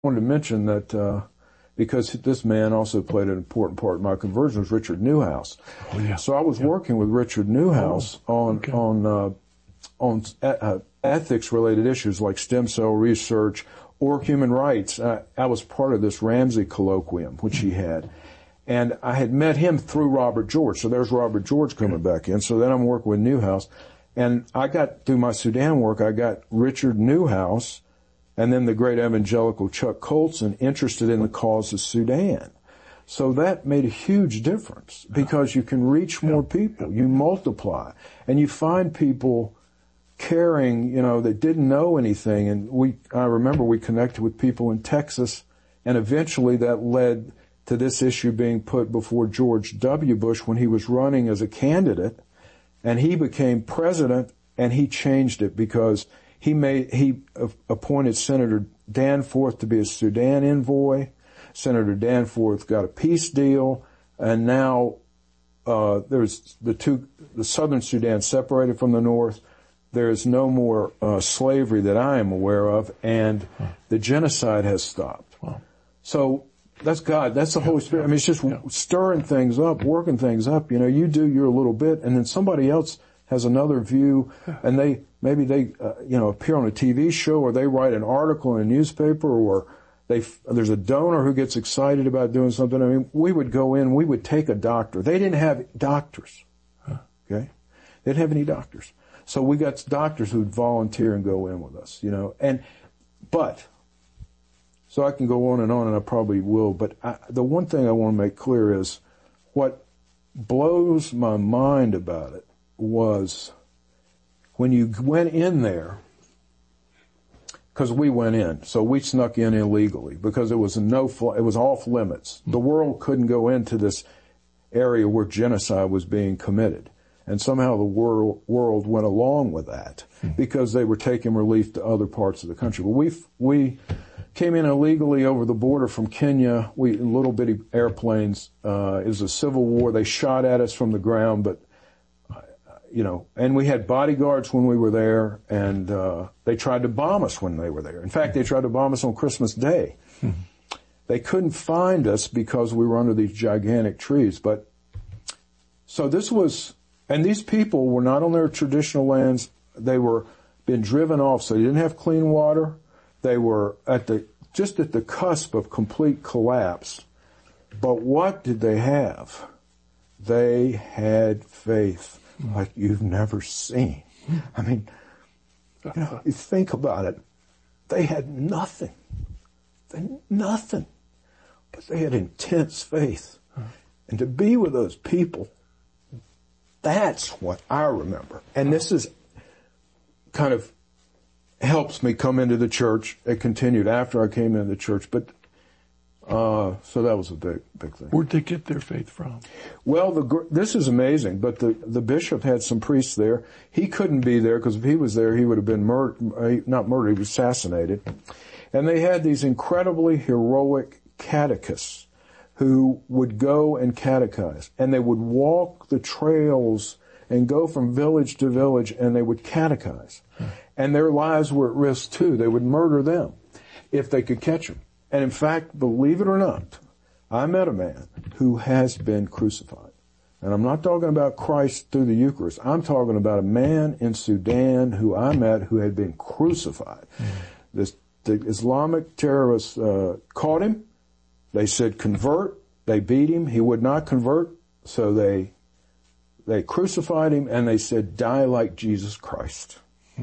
wanted to mention that because this man also played an important part in my conversion was Richard Newhouse. Oh, yeah. So I was working with Richard Newhouse on ethics-related issues like stem cell research or human rights. I was part of this Ramsey colloquium, which he had. And I had met him through Robert George. So there's Robert George coming back in. So then I'm working with Newhouse. And I got, through my Sudan work, I got Richard Newhouse and then the great evangelical Chuck Colson interested in the cause of Sudan. So that made a huge difference because you can reach more people. You multiply. And you find people caring, that didn't know anything. And I remember we connected with people in Texas, and eventually that led to this issue being put before George W. Bush when he was running as a candidate, and he became president, and he changed it because he appointed Senator Danforth to be a Sudan envoy. Senator Danforth got a peace deal, and now there's the southern Sudan separated from the north. There is no more slavery that I am aware of, and the genocide has stopped. Wow. So that's God. That's the Holy Spirit. I mean, it's just stirring things up, working things up. You do your little bit, and then somebody else has another view, and they appear on a TV show, or they write an article in a newspaper, or there's a donor who gets excited about doing something. I mean, we would go in, we would take a doctor. They didn't have doctors. Okay? They didn't have any doctors. So we got doctors who'd volunteer and go in with us, so I can go on, and I probably will, but the one thing I want to make clear is what blows my mind about it was when you went in there, because we went in, so we snuck in illegally because it was it was off limits. The world couldn't go into this area where genocide was being committed. And somehow the world went along with that because they were taking relief to other parts of the country. But we came in illegally over the border from Kenya. Little bitty airplanes. It was a civil war. They shot at us from the ground, but and we had bodyguards when we were there, and they tried to bomb us when they were there. In fact, they tried to bomb us on Christmas Day. They couldn't find us because we were under these gigantic trees. But so this was. And these people were not on their traditional lands. They were been driven off, so they didn't have clean water. They were just at the cusp of complete collapse. But what did they have? They had faith like you've never seen. I mean, you think about it. They had nothing. Nothing. But they had intense faith. And to be with those people, that's what I remember. And this is kind of helps me come into the church. It continued after I came into the church. But, so that was a big thing. Where'd they get their faith from? Well, this is amazing, but the bishop had some priests there. He couldn't be there because if he was there, he would have been not murdered, he was assassinated. And they had these incredibly heroic catechists who would go and catechize, and they would walk the trails and go from village to village, and they would catechize. And their lives were at risk too. They would murder them if they could catch them. And in fact, believe it or not, I met a man who has been crucified. And I'm not talking about Christ through the Eucharist. I'm talking about a man in Sudan who I met who had been crucified. The Islamic terrorists caught him. They said, convert. They beat him. He would not convert. So they crucified him, and they said, die like Jesus Christ.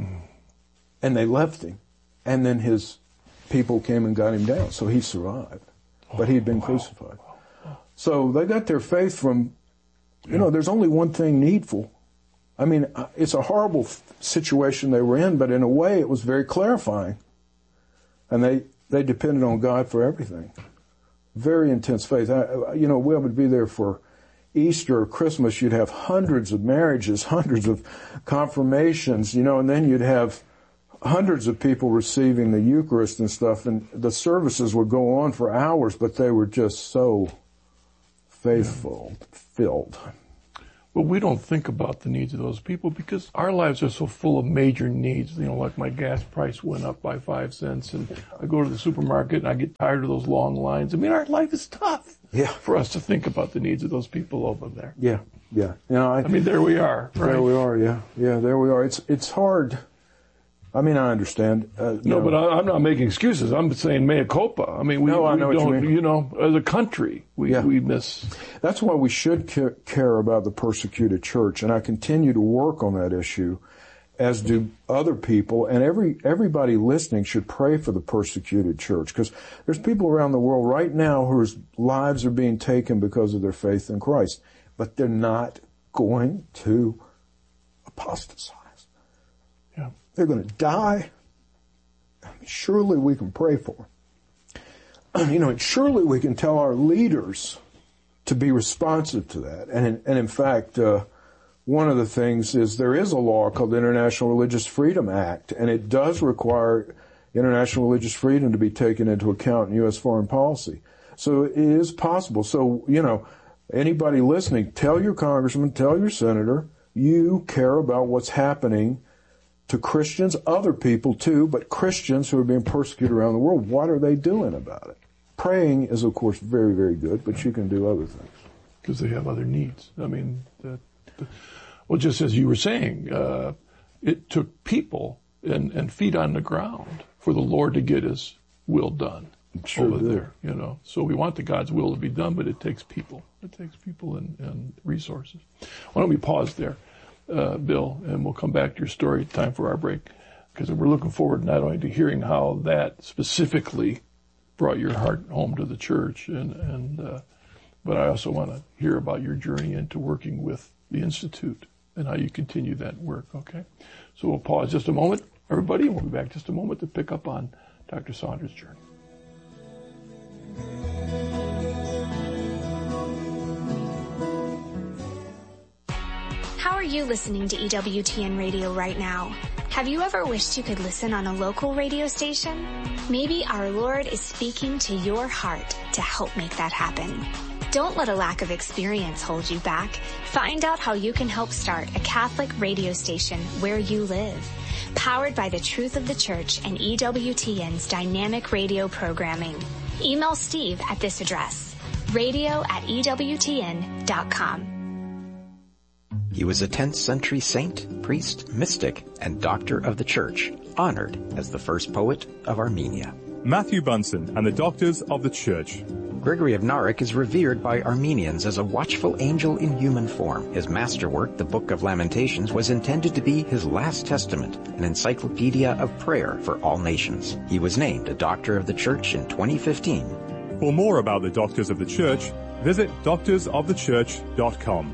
And they left him. And then his people came and got him down. So he survived. But he'd been crucified. So they got their faith from, there's only one thing needful. I mean, it's a horrible situation they were in, but in a way it was very clarifying. And they depended on God for everything. Very intense faith. We would be there for Easter or Christmas. You'd have hundreds of marriages, hundreds of confirmations, and then you'd have hundreds of people receiving the Eucharist and stuff. And the services would go on for hours, but they were just so faithful, filled. But we don't think about the needs of those people because our lives are so full of major needs. You know, like my gas price went up by 5 cents, and I go to the supermarket and I get tired of those long lines. I mean, our life is tough for us to think about the needs of those people over there. Yeah. You know, I mean, there we are. Right? There we are. Yeah, there we are. It's hard. I mean, I understand. But I'm not making excuses. I'm saying mea culpa. I mean, we don't, you know, as a country, we miss. That's why we should care about the persecuted church, and I continue to work on that issue, as do other people, and everybody listening should pray for the persecuted church, because there's people around the world right now whose lives are being taken because of their faith in Christ, but they're not going to apostatize. Yeah. They're going to die. I mean, surely we can pray for them. You know, and surely we can tell our leaders to be responsive to that. And in fact, one of the things is there is a law called the International Religious Freedom Act, and it does require international religious freedom to be taken into account in U.S. foreign policy. So it is possible. So, you know, anybody listening, tell your congressman, tell your senator, you care about what's happening to Christians, other people too, but Christians who are being persecuted around the world. What are they doing about it? Praying is, of course, very, very good, but you can do other things. Because they have other needs. I mean, well, just as you were saying, it took people and feet on the ground for the Lord to get His will done over there, you know. So we want the God's will to be done, but it takes people. It takes people and resources. Why don't we pause there? Bill, and we'll come back to your story. Time for our break, because we're looking forward not only to hearing how that specifically brought your heart home to the church, but I also want to hear about your journey into working with the Institute and how you continue that work. Okay, so we'll pause just a moment, everybody, and we'll be back just a moment to pick up on Dr. Saunders' journey. How are you listening to EWTN Radio right now? Have you ever wished you could listen on a local radio station? Maybe our Lord is speaking to your heart to help make that happen. Don't let a lack of experience hold you back. Find out how you can help start a Catholic radio station where you live. Powered by the truth of the church and EWTN's dynamic radio programming. Email Steve at this address, radio@EWTN.com. He was a 10th century saint, priest, mystic, and doctor of the church, honored as the first poet of Armenia. Matthew Bunsen and the Doctors of the Church. Gregory of Narek is revered by Armenians as a watchful angel in human form. His masterwork, the Book of Lamentations, was intended to be his last testament, an encyclopedia of prayer for all nations. He was named a Doctor of the Church in 2015. For more about the Doctors of the Church, visit doctorsofthechurch.com.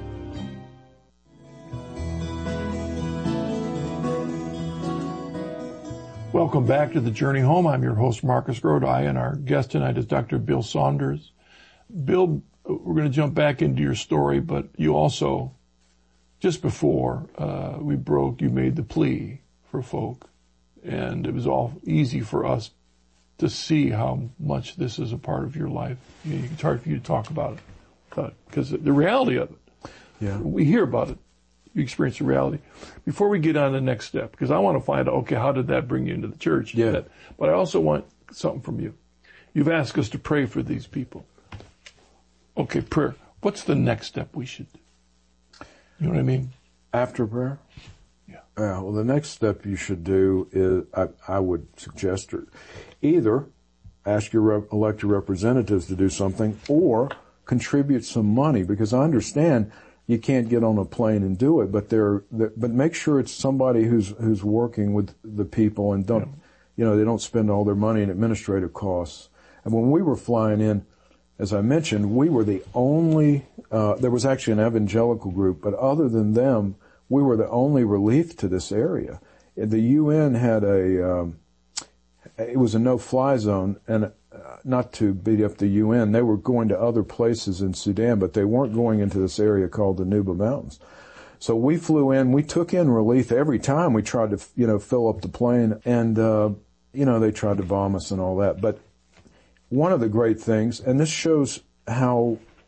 Welcome back to The Journey Home. I'm your host, Marcus Grodi, and our guest tonight is Dr. Bill Saunders. Bill, we're going to jump back into your story, but you also, just before we broke, you made the plea for folk, and it was all easy for us to see how much this is a part of your life. It's hard for you to talk about it, because the reality of it, we hear about it. You experience the reality. Before we get on to the next step, because I want to find out, okay, how did that bring you into the church? Yeah. But I also want something from you. You've asked us to pray for these people. Okay, prayer. What's the next step we should do? You know what I mean? After prayer? Yeah. Well, the next step you should do is, I would suggest, either ask your elected representatives to do something or contribute some money, because I understand you can't get on a plane and do it, but but make sure it's somebody who's working with the people and they don't spend all their money in administrative costs. And when we were flying in, as I mentioned, we were the only, there was actually an evangelical group, but other than them, we were the only relief to this area. The UN had it was a no-fly zone, and not to beat up the UN, they were going to other places in Sudan, but they weren't going into this area called the Nuba Mountains. So we flew in, we took in relief every time we tried to, fill up the plane, and, they tried to bomb us and all that. But one of the great things, and this shows how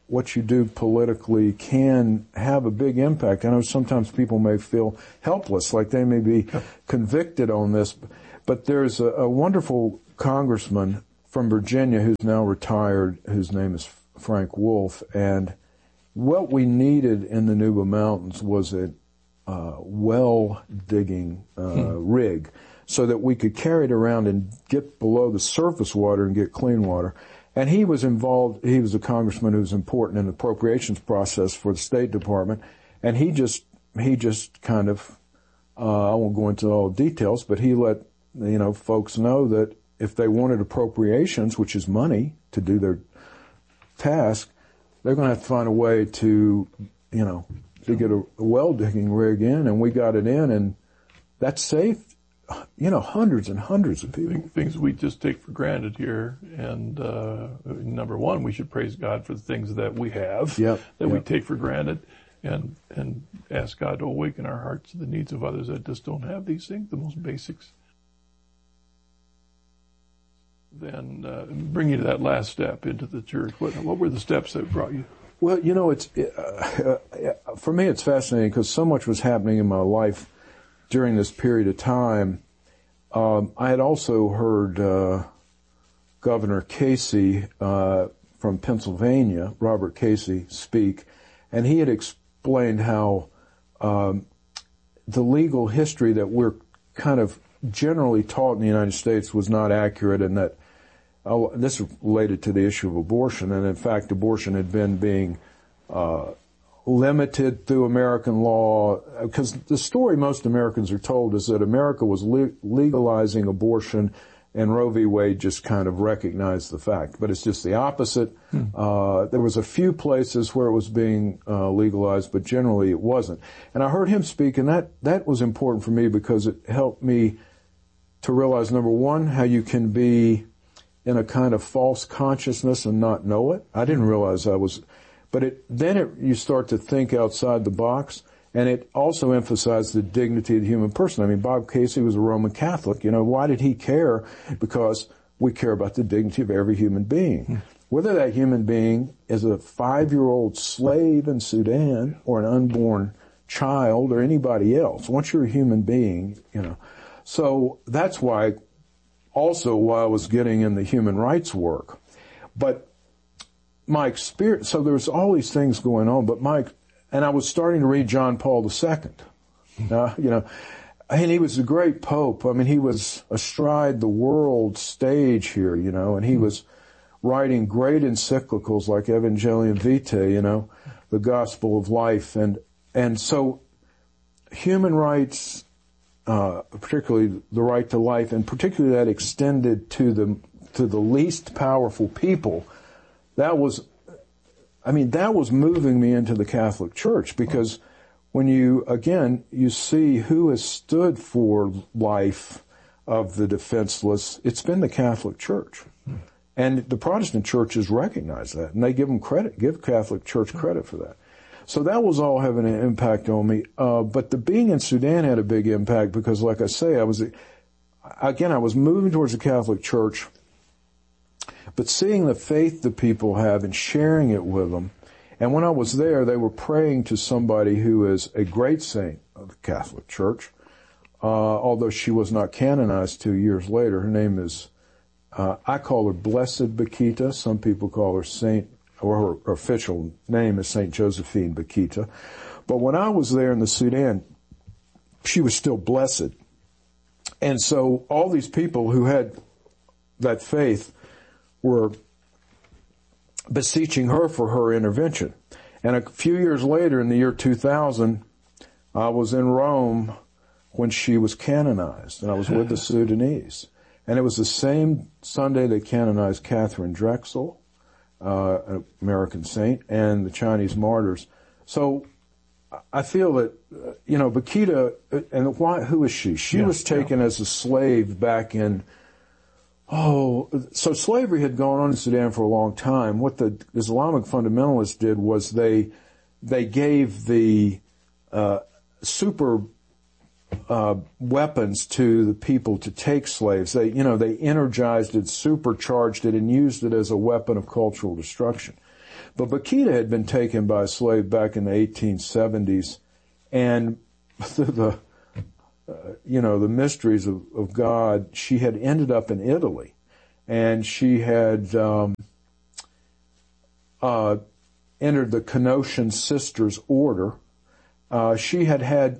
what you do politically can have a big impact. I know sometimes people may feel helpless, like they may be convicted on this, but there's a wonderful congressman from Virginia who's now retired, whose name is Frank Wolf, and what we needed in the Nuba Mountains was a well digging rig so that we could carry it around and get below the surface water and get clean water. And he was involved, he was a congressman who was important in the appropriations process for the State Department, and he just kind of, I won't go into all the details, but he let, folks know that if they wanted appropriations, which is money to do their task, they're going to have to find a way to, to get a well digging rig in, and we got it in, and that saved hundreds and hundreds of people. Things we just take for granted here. And number one, we should praise God for the things that we have, we take for granted, and ask God to awaken our hearts to the needs of others that just don't have these things, the most basics. Then bring you to that last step into the church. What were the steps that brought you? Well, it's for me it's fascinating because so much was happening in my life during this period of time. I had also heard Governor Casey from Pennsylvania, Robert Casey, speak, and he had explained how the legal history that we're kind of generally taught in the United States was not accurate, and that this is related to the issue of abortion, and in fact abortion had been being limited through American law, because the story most Americans are told is that America was legalizing abortion and Roe v. Wade just kind of recognized the fact. But it's just the opposite. There was a few places where it was being legalized, but generally it wasn't. And I heard him speak, and that was important for me because it helped me to realize, number one, how you can be in a kind of false consciousness and not know it. I didn't realize I was... But you start to think outside the box, and it also emphasized the dignity of the human person. I mean, Bob Casey was a Roman Catholic. Why did he care? Because we care about the dignity of every human being. Whether that human being is a 5-year-old slave in Sudan or an unborn child or anybody else. Once you're a human being, So that's why I was getting in the human rights work. But my experience, so there's all these things going on, and I was starting to read John Paul II. And he was a great pope. I mean, he was astride the world stage here, and he was writing great encyclicals like Evangelium Vitae, the Gospel of Life. And so human rights, particularly the right to life, and particularly that extended to the least powerful people, that was moving me into the Catholic Church, because when you see who has stood for life of the defenseless, it's been the Catholic Church. And the Protestant churches recognize that, and they give Catholic Church credit for that. So that was all having an impact on me. But the being in Sudan had a big impact because, like I say, I was moving towards the Catholic Church, but seeing the faith that people have and sharing it with them. And when I was there, they were praying to somebody who is a great saint of the Catholic Church, although she was not canonized 2 years later. Her name is, I call her Blessed Bakita. Some people call her Saint, or her official name is Saint Josephine Bakita. But when I was there in the Sudan, she was still blessed. And so all these people who had that faith were beseeching her for her intervention. And a few years later, in the year 2000, I was in Rome when she was canonized, and I was with the Sudanese. And it was the same Sunday they canonized Catherine Drexel, an American saint, and the Chinese martyrs. So I feel that, Bakita, and who is she? She was taken as a slave back in... so slavery had gone on in Sudan for a long time. What the Islamic fundamentalists did was they gave the super weapons to the people to take slaves. They energized it, supercharged it, and used it as a weapon of cultural destruction. But Bakita had been taken by a slave back in the 1870s, and the mysteries of God, she had ended up in Italy, and she had entered the Canossian Sisters Order. She had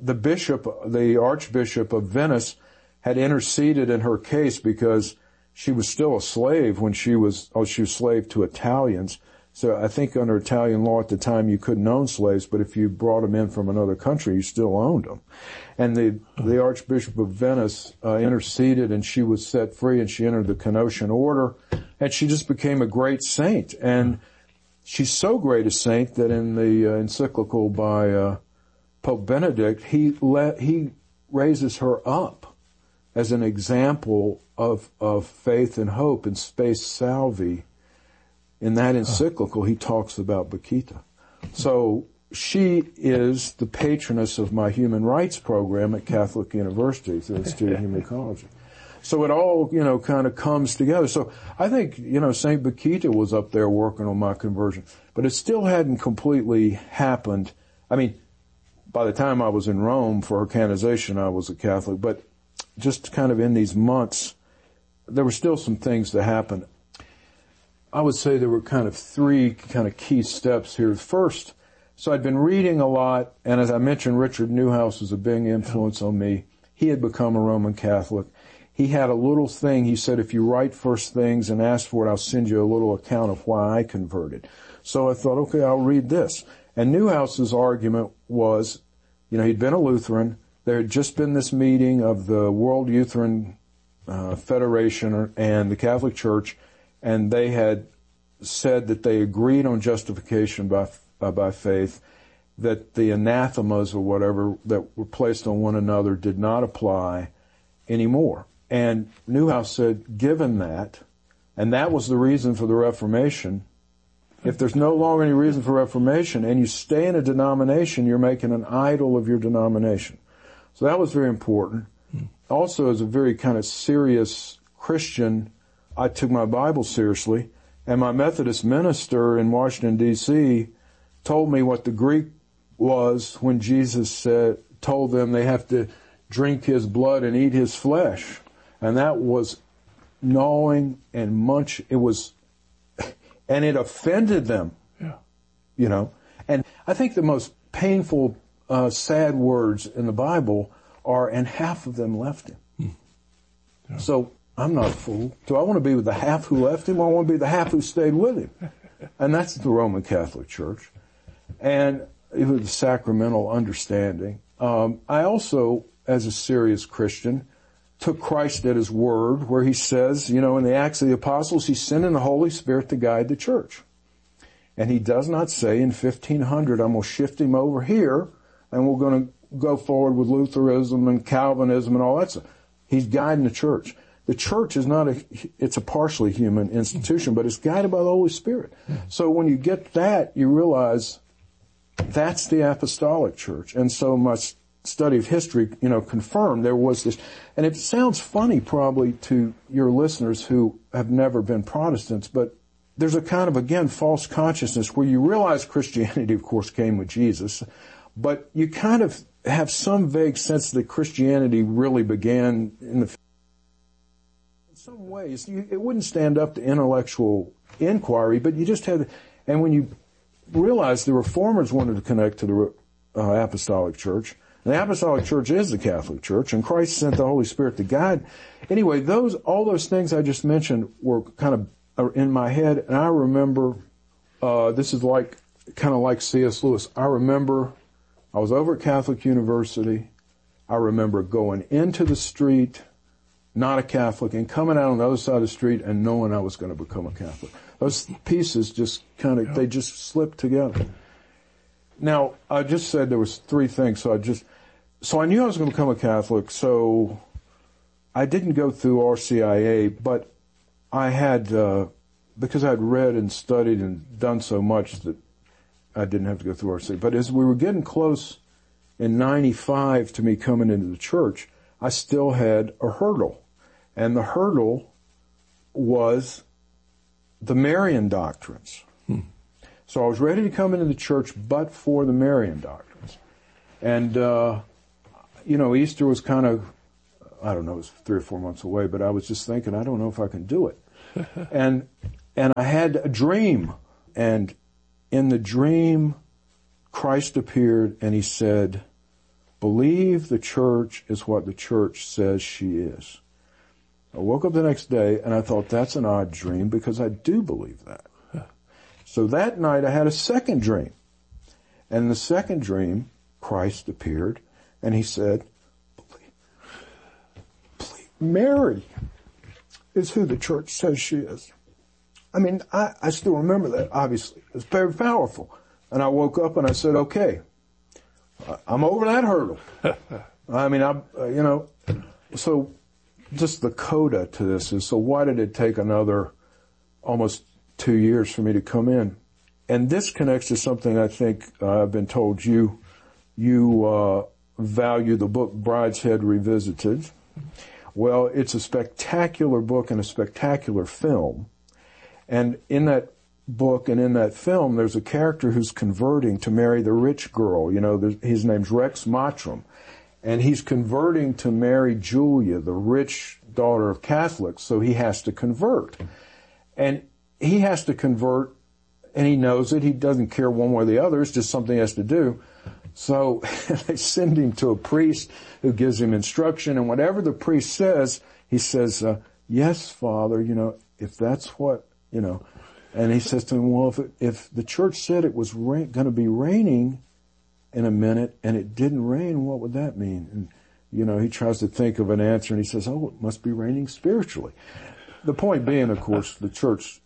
the Archbishop of Venice had interceded in her case because she was still a slave when she was slave to Italians. So I think under Italian law at the time you couldn't own slaves, but if you brought them in from another country, you still owned them. And the Archbishop of Venice interceded, and she was set free, and she entered the Canossian Order, and she just became a great saint. And she's so great a saint that in the encyclical by Pope Benedict, he raises her up as an example of faith and hope in Spes Salvi. In that encyclical, he talks about Bakita. So she is the patroness of my human rights program at Catholic University, the Institute of Human Ecology. So it all, kind of comes together. So I think, St. Bakita was up there working on my conversion, but it still hadn't completely happened. I mean, by the time I was in Rome for her canonization, I was a Catholic, but just kind of in these months, there were still some things that happened. I would say there were kind of three kind of key steps here. First, so I'd been reading a lot, and as I mentioned, Richard Newhouse was a big influence on me. He had become a Roman Catholic. He had a little thing. He said, if you write first things and ask for it, I'll send you a little account of why I converted. So I thought, okay, I'll read this. And Newhouse's argument was, he'd been a Lutheran. There had just been this meeting of the World Lutheran Federation and the Catholic Church, and they had said that they agreed on justification by faith, that the anathemas or whatever that were placed on one another did not apply anymore. And Newhouse said, given that, and that was the reason for the Reformation, if there's no longer any reason for Reformation and you stay in a denomination, you're making an idol of your denomination. So that was very important. Also, as a very kind of serious Christian, I took my Bible seriously, and my Methodist minister in Washington, D.C. told me what the Greek was when Jesus told them they have to drink his blood and eat his flesh. And that was gnawing and and it offended them. Yeah. And I think the most painful, sad words in the Bible are, and half of them left him. Yeah. So I'm not a fool. Do I want to be with the half who left him, or I want to be the half who stayed with him? And that's the Roman Catholic Church. And it was a sacramental understanding. I also, as a serious Christian, took Christ at his word, where he says, in the Acts of the Apostles, he's sending the Holy Spirit to guide the church. And he does not say in 1500, I'm going to shift him over here, and we're going to go forward with Lutheranism and Calvinism and all that stuff. He's guiding the church. The church is it's a partially human institution, but it's guided by the Holy Spirit. So when you get that, you realize that's the apostolic church. And so my study of history, confirmed there was this. And it sounds funny probably to your listeners who have never been Protestants, but there's a kind of, again, false consciousness where you realize Christianity, of course, came with Jesus, but you kind of have some vague sense that Christianity really began in some ways. It wouldn't stand up to intellectual inquiry, but you just had, and when you realize the Reformers wanted to connect to the Apostolic Church, and the Apostolic Church is the Catholic Church, and Christ sent the Holy Spirit to guide. Anyway, all those things I just mentioned were kind of in my head, and I remember, this is kind of like C.S. Lewis. I remember I was over at Catholic University. I remember going into the street, not a Catholic, and coming out on the other side of the street and knowing I was going to become a Catholic. Those pieces just they just slipped together. Now, I just said there was three things, so I knew I was going to become a Catholic, so I didn't go through RCIA, but I had, because I'd read and studied and done so much that I didn't have to go through RCIA. But as we were getting close in 95 to me coming into the church, I still had a hurdle. And the hurdle was the Marian doctrines. So I was ready to come into the church, but for the Marian doctrines. And, Easter was kind of, I don't know, it was 3 or 4 months away, but I was just thinking, I don't know if I can do it. And I had a dream. And in the dream, Christ appeared and he said, believe the church is what the church says she is. I woke up the next day and I thought, that's an odd dream because I do believe that. So that night I had a second dream. And in the second dream, Christ appeared and he said, Mary is who the church says she is. I mean, I still remember that, obviously. It's very powerful. And I woke up and I said, okay, I'm over that hurdle. I mean, so just the coda to this is, so why did it take another almost 2 years for me to come in? And this connects to something I think I've been told you value the book Brideshead Revisited. Well, it's a spectacular book and a spectacular film. And in that book and in that film, there's a character who's converting to marry the rich girl. His name's Rex Mottram. And he's converting to marry Julia, the rich daughter of Catholics, so he has to convert. And he has to convert, and he knows it. He doesn't care one way or the other. It's just something he has to do. So they send him to a priest who gives him instruction, and whatever the priest says, he says, yes, Father, if that's what, And he says to him, well, if the church said it was going to be raining in a minute and it didn't rain, what would that mean? And, he tries to think of an answer and he says, oh, it must be raining spiritually. The point being, of course, the church,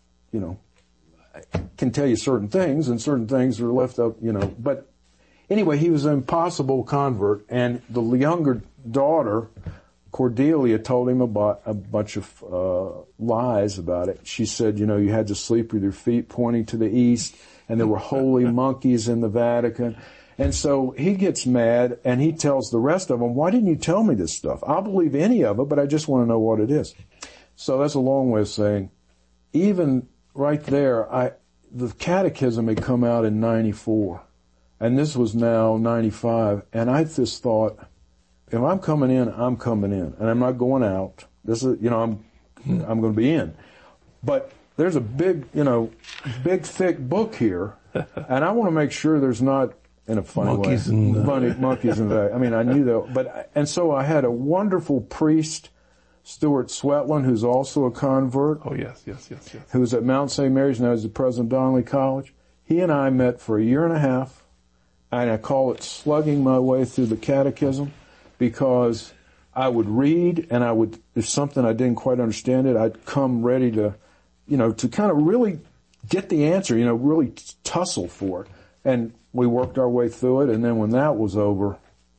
can tell you certain things and certain things are left up, but anyway, he was an impossible convert, and the younger daughter, Cordelia, told him about a bunch of lies about it. She said, you had to sleep with your feet pointing to the east, and there were holy monkeys in the Vatican. And so he gets mad, and he tells the rest of them, why didn't you tell me this stuff? I'll believe any of it, but I just want to know what it is. So that's a long way of saying, even right there, the catechism had come out in 94. And this was now 95. And I just thought, if I'm coming in, I'm coming in. And I'm not going out. This is, I'm going to be in. But there's a big, big thick book here. And I want to make sure there's not, in a funny monkeys way, monkeys in the, I knew that. And so I had a wonderful priest, Stuart Swetland, who's also a convert. Oh, yes. Who was at Mount St. Mary's, now he's at President Donnelly College. He and I met for a year and a half. And I call it slugging my way through the catechism, because I would read and if something I didn't quite understand it, I'd come ready to, to kind of really get the answer, really tussle for it. And we worked our way through it. And then when that was over,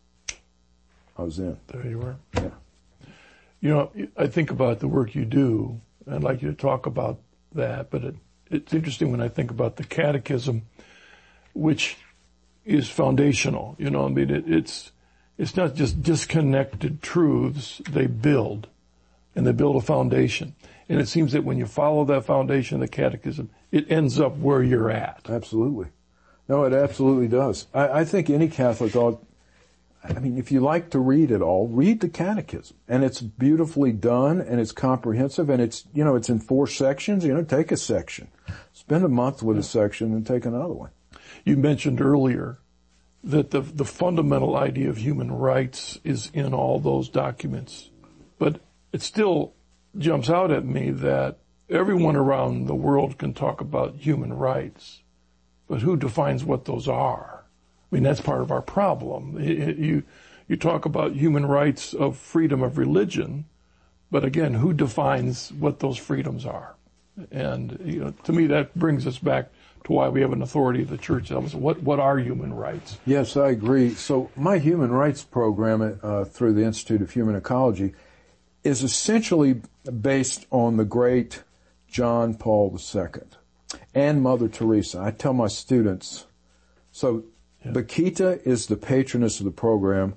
I was in. There you were. Yeah. I think about the work you do. I'd like you to talk about that, but it's interesting when I think about the catechism, which is foundational. It's not just disconnected truths. They build a foundation. And it seems that when you follow that foundation, the catechism, it ends up where you're at. Absolutely. No, it absolutely does. I think any Catholic ought, if you like to read it all, read the catechism. And it's beautifully done and it's comprehensive and it's in 4 sections. Take a section. Spend a month with a section and take another one. You mentioned earlier that the fundamental idea of human rights is in all those documents. But it still jumps out at me that everyone around the world can talk about human rights, but who defines what those are? That's part of our problem. You talk about human rights of freedom of religion, but again, who defines what those freedoms are? And to me, that brings us back to why we have an authority of the church. What are human rights? Yes, I agree. So my human rights program through the Institute of Human Ecology is essentially based on the great John Paul II and Mother Teresa. I tell my students, Bakita is the patroness of the program.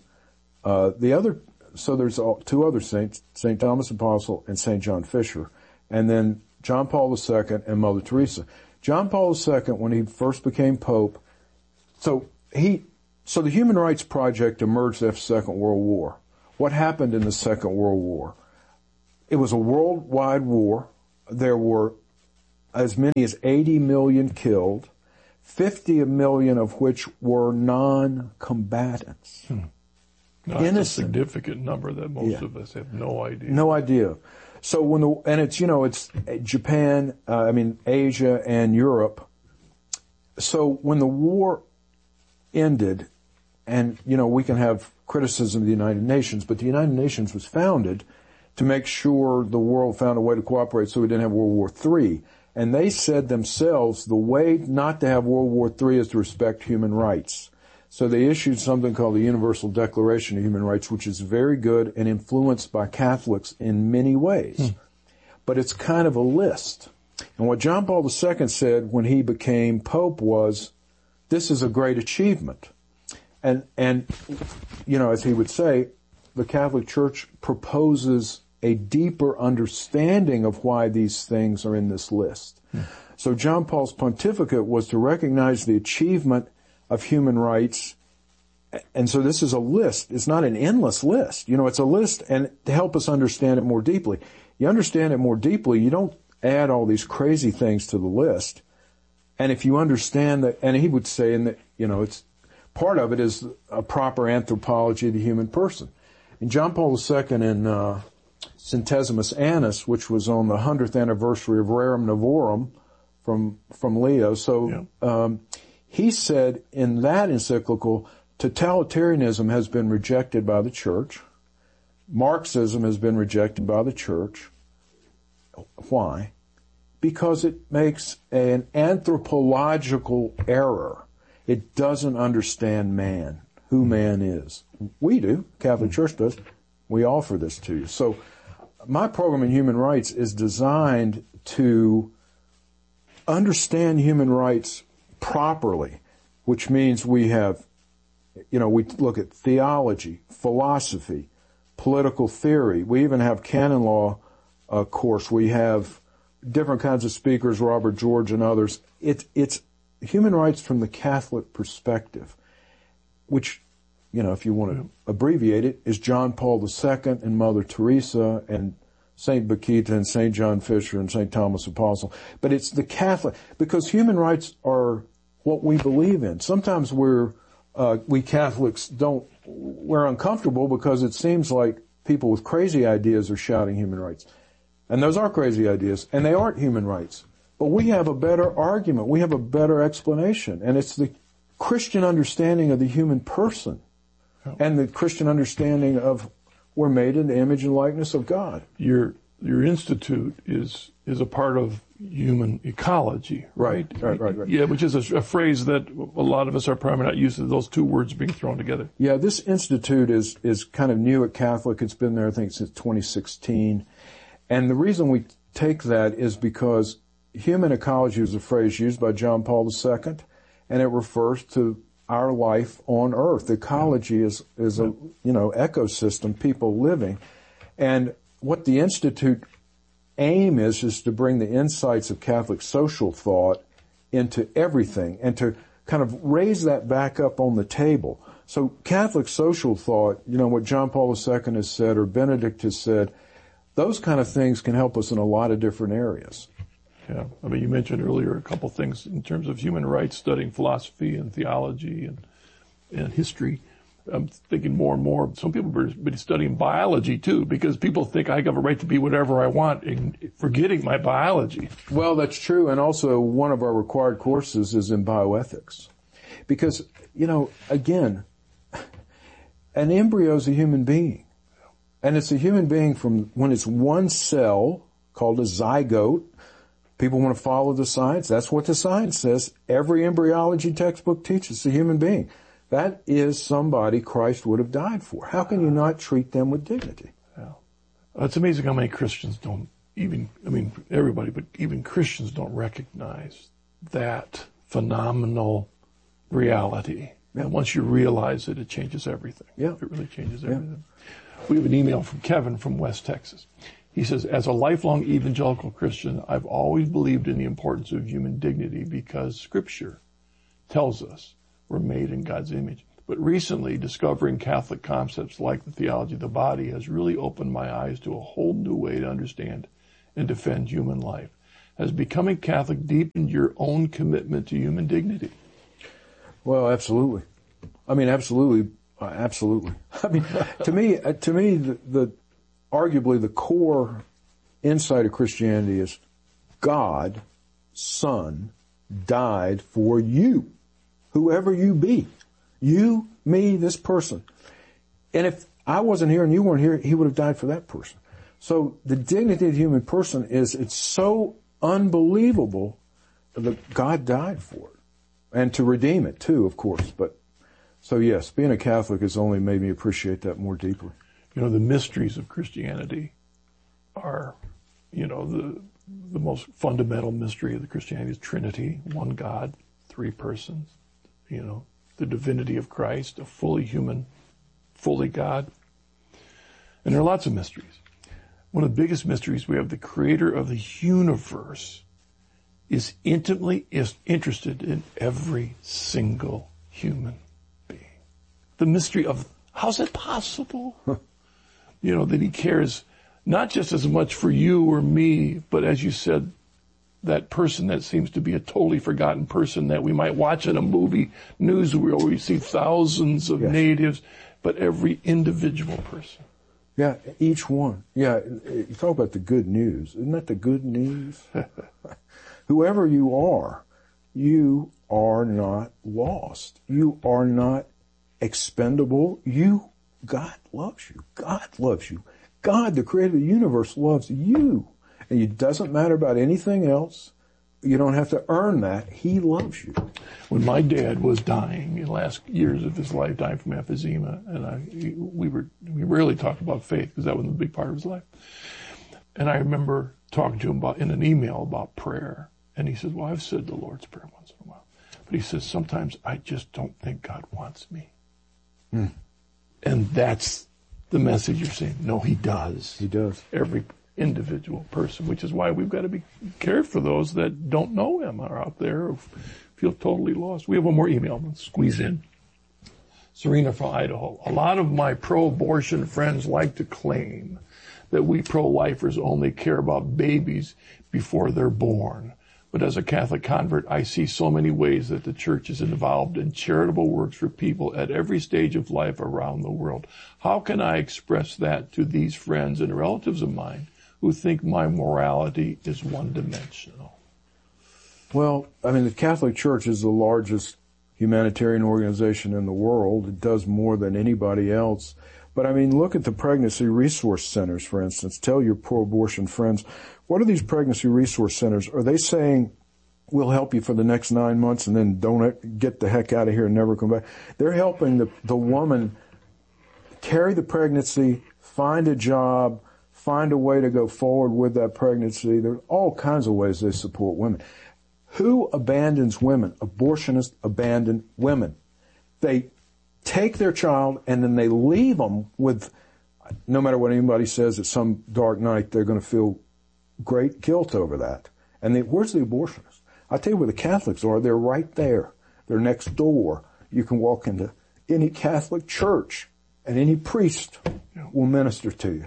So there's 2 other saints, St. Thomas Apostle and St. John Fisher. And then John Paul II and Mother Teresa. John Paul II, when he first became Pope, so the Human Rights Project emerged after the Second World War. What happened in the Second World War? It was a worldwide war. There were as many as 80 million killed, 50 million of which were non-combatants. Innocent. A significant number that most of us have no idea. No idea. So it's Japan, Asia and Europe. So when the war ended, and, we can have criticism of the United Nations, but the United Nations was founded to make sure the world found a way to cooperate so we didn't have World War III. And they said themselves the way not to have World War III is to respect human rights. So they issued something called the Universal Declaration of Human Rights, which is very good and influenced by Catholics in many ways. But it's kind of a list. And what John Paul II said when he became Pope was, this is a great achievement. And as he would say, the Catholic Church proposes a deeper understanding of why these things are in this list. So John Paul's pontificate was to recognize the achievement of human rights. And so this is a list. It's not an endless list. It's a list, and to help us understand it more deeply. You understand it more deeply, you don't add all these crazy things to the list. And if you understand that, and he would say it's part of it is a proper anthropology of the human person. And John Paul II in Centesimus Annus, which was on the 100th anniversary of Rerum Novarum from Leo. So he said in that encyclical, totalitarianism has been rejected by the Church. Marxism has been rejected by the Church. Why? Because it makes an anthropological error. It doesn't understand man, who man is. We do. Catholic Church does. We offer this to you. So my program in human rights is designed to understand human rights properly, which means we have, we look at theology, philosophy, political theory. We even have canon law course. We have different kinds of speakers, Robert George and others. It's human rights from the Catholic perspective, which, if you want to abbreviate it, is John Paul II and Mother Teresa and St. Bakita and St. John Fisher and St. Thomas Apostle. But it's the Catholic, because human rights are what we believe in. Sometimes we Catholics we're uncomfortable because it seems like people with crazy ideas are shouting human rights. And those are crazy ideas, and they aren't human rights. But we have a better argument. We have a better explanation. And it's the Christian understanding of the human person and the Christian understanding of we're made in the image and likeness of God. Your institute is a part of human ecology, right? Right. Yeah, which is a phrase that a lot of us are probably not used to, those two words being thrown together. Yeah, this institute is kind of new at Catholic. It's been there, I think, since 2016. And the reason we take that is because human ecology is a phrase used by John Paul II, and it refers to our life on Earth. Ecology is a ecosystem, people living. And what the Institute aim is to bring the insights of Catholic social thought into everything and to kind of raise that back up on the table. So Catholic social thought, what John Paul II has said or Benedict has said, those kind of things can help us in a lot of different areas. Yeah. You mentioned earlier a couple things in terms of human rights, studying philosophy and theology and history. I'm thinking more and more, some people have been studying biology too, because people think I have a right to be whatever I want, and forgetting my biology. Well, that's true. And also one of our required courses is in bioethics. Because, again, an embryo is a human being. And it's a human being from when it's one cell called a zygote. People want to follow the science. That's what the science says. Every embryology textbook teaches a human being. That is somebody Christ would have died for. How can you not treat them with dignity? Yeah. It's amazing how many Christians don't everybody, but even Christians don't recognize that phenomenal reality. And once you realize it, it changes everything. Yeah. It really changes everything. Yeah. We have an email from Kevin from West Texas. He says, as a lifelong evangelical Christian, I've always believed in the importance of human dignity because Scripture tells us we're made in God's image. But recently, discovering Catholic concepts like the theology of the body has really opened my eyes to a whole new way to understand and defend human life. Has becoming Catholic deepened your own commitment to human dignity? Well, absolutely. I mean, absolutely. Absolutely. I mean, to me, the arguably the core insight of Christianity is God, Son, died for you, whoever you be. You, me, this person. And if I wasn't here and you weren't here, he would have died for that person. So the dignity of the human person it's so unbelievable that God died for it. And to redeem it too, of course. But, so yes, being a Catholic has only made me appreciate that more deeply. You know, the mysteries of Christianity are, you know, the most fundamental mystery of the Christianity is Trinity, one God, three persons, you know, the divinity of Christ, a fully human, fully God. And there are lots of mysteries. One of the biggest mysteries we have, the creator of the universe is intimately interested in every single human being. The mystery of how's it possible? You know, that he cares not just as much for you or me, but as you said, that person that seems to be a totally forgotten person that we might watch in a movie, newsreel where we see thousands of natives, but every individual person. Yeah, each one. Yeah, you talk about the good news. Isn't that the good news? Whoever you are not lost. You are not expendable. God loves you. God loves you. God, the creator of the universe, loves you. And it doesn't matter about anything else. You don't have to earn that. He loves you. When my dad was dying in the last years of his life, dying from emphysema, and we rarely talked about faith because that wasn't a big part of his life. And I remember talking to him in an email about prayer. And he says, well, I've said the Lord's Prayer once in a while. But he says, sometimes I just don't think God wants me. And that's the message you're saying. No, he does. He does. Every individual person, which is why we've got to be cared for those that don't know him, are out there who feel totally lost. We have one more email. Let's squeeze in. Serena from Idaho. A lot of my pro-abortion friends like to claim that we pro-lifers only care about babies before they're born. But as a Catholic convert, I see so many ways that the church is involved in charitable works for people at every stage of life around the world. How can I express that to these friends and relatives of mine who think my morality is one-dimensional? Well, I mean, the Catholic Church is the largest humanitarian organization in the world. It does more than anybody else. But I mean, look at the pregnancy resource centers, for instance. Tell your pro-abortion friends, what are these pregnancy resource centers? Are they saying, we'll help you for the next 9 months and then don't get the heck out of here and never come back? They're helping the woman carry the pregnancy, find a job, find a way to go forward with that pregnancy. There are all kinds of ways they support women. Who abandons women? Abortionists abandon women. They take their child and then they leave them with, no matter what anybody says, at some dark night, they're going to feel great guilt over that. And where's the abortionists? I tell you where the Catholics are. They're right there. They're next door. You can walk into any Catholic church and any priest will minister to you.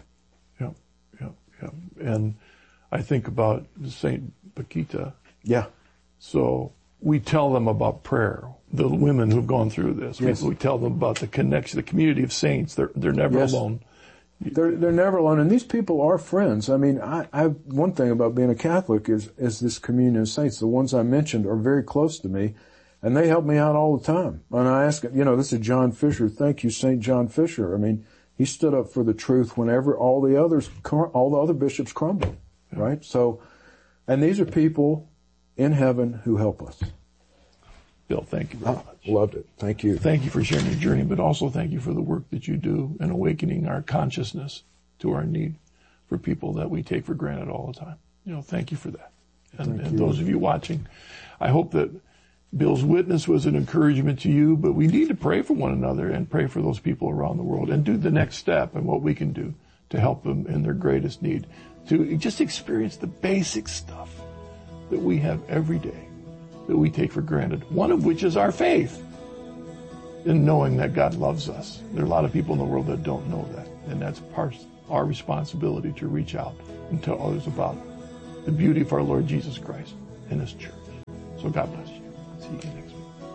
Yeah. And I think about St. Paquita. Yeah. So we tell them about prayer. The women who've gone through this. Yes. We tell them about the connection, the community of saints. They're never alone. They're never alone, and these people are friends. I mean, one thing about being a Catholic is this communion of saints. The ones I mentioned are very close to me, and they help me out all the time. And I ask, this is John Fisher. Thank you, St. John Fisher. I mean, he stood up for the truth whenever all the other bishops crumbled, right? So, and these are people in heaven who help us. Bill, thank you very much. Loved it. Thank you. Thank you for sharing your journey, but also thank you for the work that you do in awakening our consciousness to our need for people that we take for granted all the time. Thank you for that. And those of you watching, I hope that Bill's witness was an encouragement to you, but we need to pray for one another and pray for those people around the world and do the next step and what we can do to help them in their greatest need, to just experience the basic stuff that we have every day that we take for granted, one of which is our faith in knowing that God loves us. There are a lot of people in the world that don't know that, and that's part of our responsibility to reach out and tell others about the beauty of our Lord Jesus Christ and His church. So God bless you. See you next week.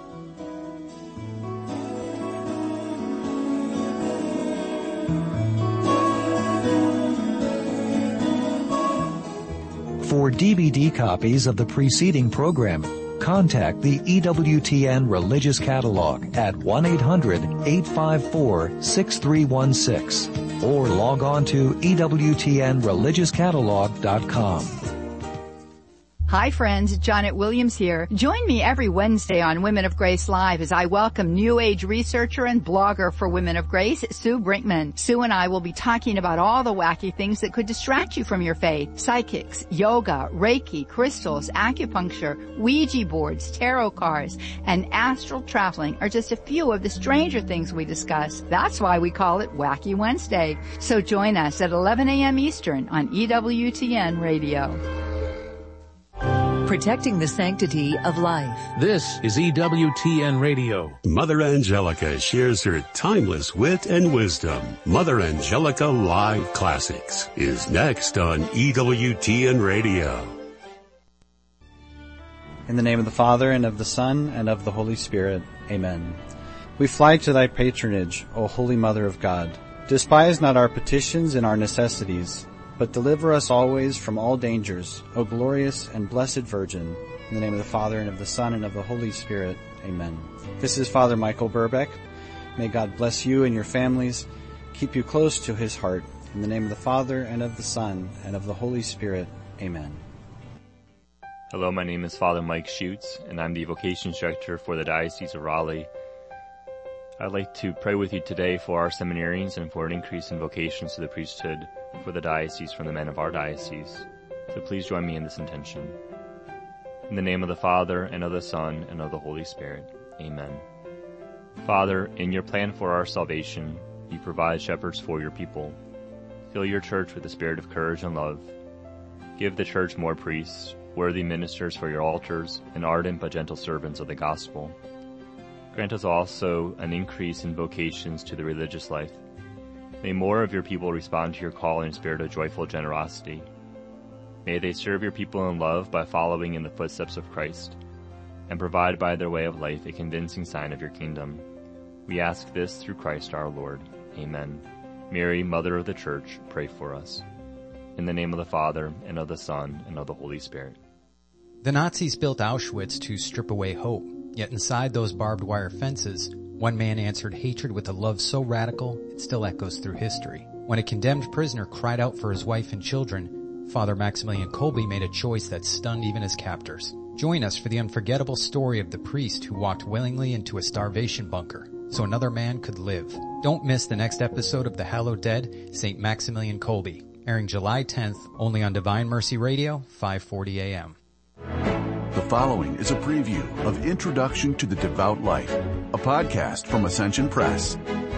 For DVD copies of the preceding program, contact the EWTN Religious Catalog at 1-800-854-6316 or log on to EWTNReligiousCatalog.com. Hi friends, Janet Williams here. Join me every Wednesday on Women of Grace Live as I welcome New Age researcher and blogger for Women of Grace, Sue Brinkman. Sue and I will be talking about all the wacky things that could distract you from your faith. Psychics, yoga, Reiki, crystals, acupuncture, Ouija boards, tarot cards, and astral traveling are just a few of the stranger things we discuss. That's why we call it Wacky Wednesday. So join us at 11 a.m. Eastern on EWTN Radio. Protecting the sanctity of life. This is EWTN Radio. Mother Angelica shares her timeless wit and wisdom. Mother Angelica Live Classics is next on EWTN Radio. In the name of the Father, and of the Son, and of the Holy Spirit. Amen. We fly to thy patronage, O Holy Mother of God. Despise not our petitions and our necessities, but deliver us always from all dangers, O glorious and blessed Virgin. In the name of the Father, and of the Son, and of the Holy Spirit. Amen. This is Father Michael Burbeck. May God bless you and your families, keep you close to His heart. In the name of the Father, and of the Son, and of the Holy Spirit. Amen. Hello, my name is Father Mike Schutz, and I'm the Vocations Director for the Diocese of Raleigh. I'd like to pray with you today for our seminarians and for an increase in vocations to the priesthood for the diocese from the men of our diocese. So please join me in this intention. In the name of the Father, and of the Son, and of the Holy Spirit. Amen. Father, in your plan for our salvation, you provide shepherds for your people. Fill your church with the spirit of courage and love. Give the church more priests, worthy ministers for your altars, and ardent but gentle servants of the gospel. Grant us also an increase in vocations to the religious life. May more of your people respond to your call in a spirit of joyful generosity. May they serve your people in love by following in the footsteps of Christ, and provide by their way of life a convincing sign of your kingdom. We ask this through Christ our Lord. Amen. Mary, Mother of the Church, pray for us. In the name of the Father, and of the Son, and of the Holy Spirit. The Nazis built Auschwitz to strip away hope, yet inside those barbed wire fences, one man answered hatred with a love so radical it still echoes through history. When a condemned prisoner cried out for his wife and children, Father Maximilian Kolbe made a choice that stunned even his captors. Join us for the unforgettable story of the priest who walked willingly into a starvation bunker so another man could live. Don't miss the next episode of The Hallowed Dead, St. Maximilian Kolbe, airing July 10th only on Divine Mercy Radio, 5:40 a.m. The following is a preview of Introduction to the Devout Life, a podcast from Ascension Press.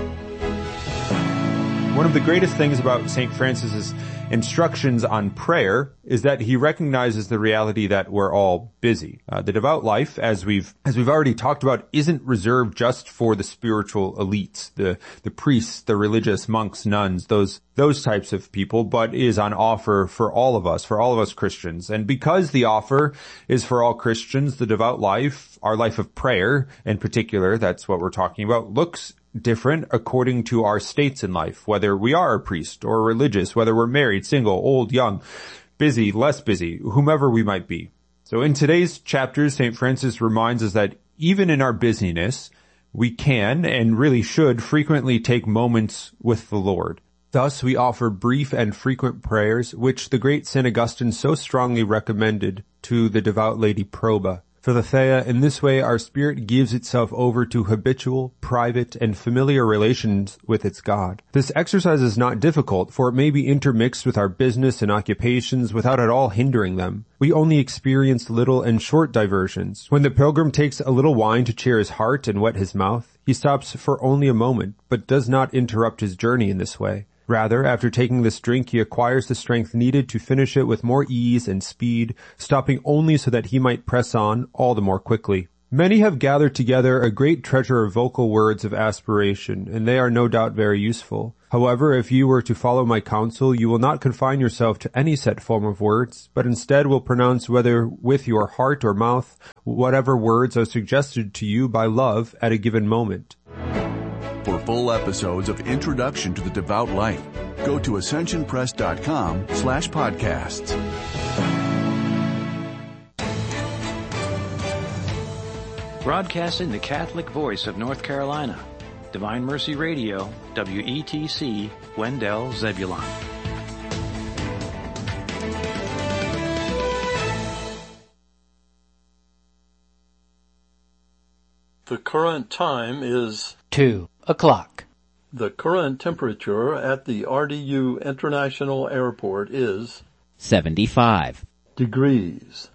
One of the greatest things about St. Francis's instructions on prayer is that he recognizes the reality that we're all busy. The devout life, as we've already talked about, isn't reserved just for the spiritual elites, the priests, the religious monks, nuns, those types of people, but is on offer for all of us Christians. And because the offer is for all Christians, the devout life, our life of prayer in particular, that's what we're talking about, looks different according to our states in life, whether we are a priest or religious, whether we're married, single, old, young, busy, less busy, whomever we might be. So in today's chapters, St. Francis reminds us that even in our busyness, we can and really should frequently take moments with the Lord. Thus, we offer brief and frequent prayers, which the great St. Augustine so strongly recommended to the devout Lady Proba. For the Thea, in this way our spirit gives itself over to habitual, private, and familiar relations with its God. This exercise is not difficult, for it may be intermixed with our business and occupations without at all hindering them. We only experience little and short diversions. When the pilgrim takes a little wine to cheer his heart and wet his mouth, he stops for only a moment, but does not interrupt his journey in this way. Rather, after taking this drink, he acquires the strength needed to finish it with more ease and speed, stopping only so that he might press on all the more quickly. Many have gathered together a great treasure of vocal words of aspiration, and they are no doubt very useful. However, if you were to follow my counsel, you will not confine yourself to any set form of words, but instead will pronounce whether with your heart or mouth, whatever words are suggested to you by love at a given moment. For full episodes of Introduction to the Devout Life, go to ascensionpress.com/podcasts. Broadcasting the Catholic voice of North Carolina, Divine Mercy Radio, WETC, Wendell, Zebulon. The current time is 2 o'clock. The current temperature at the RDU International Airport is 75 degrees.